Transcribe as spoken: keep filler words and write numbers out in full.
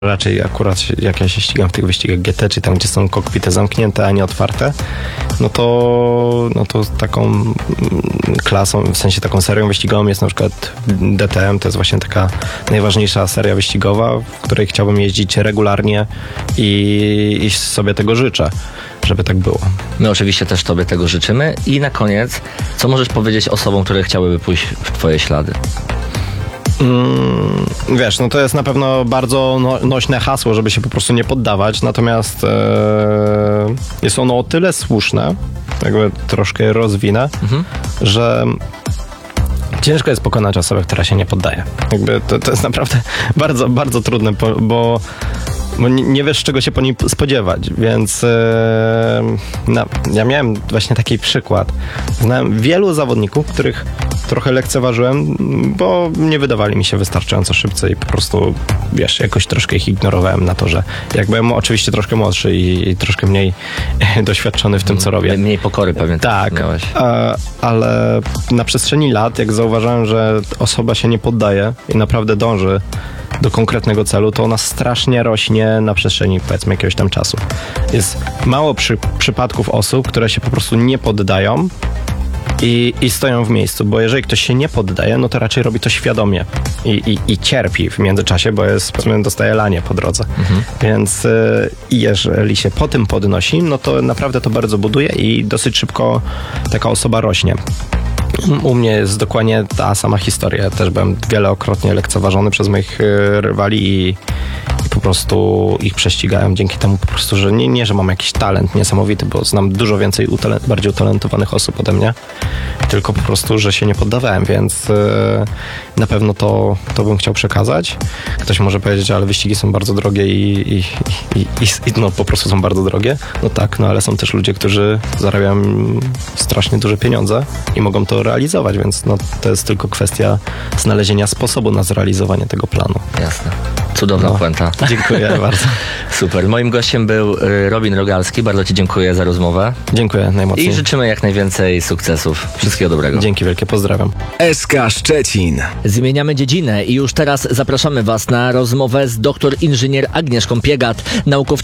Raczej akurat jak ja się ścigam w tych wyścigach G T, czy tam, gdzie są kokpity zamknięte, a nie otwarte, no to, no to taką klasą, w sensie taką serią wyścigową jest na przykład D T M, to jest właśnie taka najważniejsza seria wyścigowa, w której chciałbym jeździć regularnie i, i sobie tego życzę, żeby tak było. My oczywiście też Tobie tego życzymy. I na koniec, co możesz powiedzieć osobom, które chciałyby pójść w Twoje ślady? Mm, wiesz, no to jest na pewno bardzo no, nośne hasło, żeby się po prostu nie poddawać, natomiast e, jest ono o tyle słuszne, jakby troszkę je rozwinę, mhm. że ciężko jest pokonać osobę, która się nie poddaje. Jakby to, to jest naprawdę bardzo, bardzo trudne, bo bo nie wiesz, czego się po nim spodziewać, więc e, no, ja miałem właśnie taki przykład. Znałem wielu zawodników, których trochę lekceważyłem, bo nie wydawali mi się wystarczająco szybcy i po prostu, wiesz, jakoś troszkę ich ignorowałem na to, że jak byłem oczywiście troszkę młodszy i, i troszkę mniej doświadczony w tym, co robię. Mniej pokory pewnie. Tak, a, ale na przestrzeni lat, jak zauważyłem, że osoba się nie poddaje i naprawdę dąży do konkretnego celu, to ona strasznie rośnie na przestrzeni, powiedzmy, jakiegoś tam czasu. Jest mało przy, przypadków osób, które się po prostu nie poddają i, i stoją w miejscu, bo jeżeli ktoś się nie poddaje, no to raczej robi to świadomie i, i, i cierpi w międzyczasie, bo jest, powiedzmy, dostaje lanie po drodze. Mhm. Więc y, jeżeli się po tym podnosi, no to naprawdę to bardzo buduje i dosyć szybko taka osoba rośnie. U mnie jest dokładnie ta sama historia. Też byłem wielokrotnie lekceważony przez moich rywali i, i po prostu ich prześcigałem dzięki temu po prostu, że nie, nie że mam jakiś talent niesamowity, bo znam dużo więcej utalent, bardziej utalentowanych osób ode mnie, tylko po prostu, że się nie poddawałem, więc yy, na pewno to, to bym chciał przekazać. Ktoś może powiedzieć, ale wyścigi są bardzo drogie i, i, i, i, i no po prostu są bardzo drogie. No tak, no ale są też ludzie, którzy zarabiają strasznie duże pieniądze i mogą to realizować, więc no, to jest tylko kwestia znalezienia sposobu na zrealizowanie tego planu. Jasne. Cudowna no, puenta. Dziękuję bardzo. Super. Moim gościem był Robin Rogalski. Bardzo Ci dziękuję za rozmowę. Dziękuję najmocniej. I życzymy jak najwięcej sukcesów. Wszystkiego dobrego. Dzięki wielkie, pozdrawiam. S K Szczecin. Zmieniamy dziedzinę i już teraz zapraszamy Was na rozmowę z doktor inżynier Agnieszką Piegat, naukowczynią